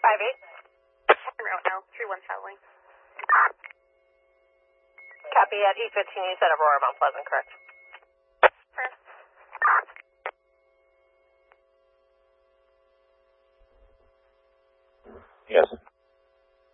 No, 3-1 settling. Copy at E15, you said Aurora, Mount Pleasant, correct? Yes.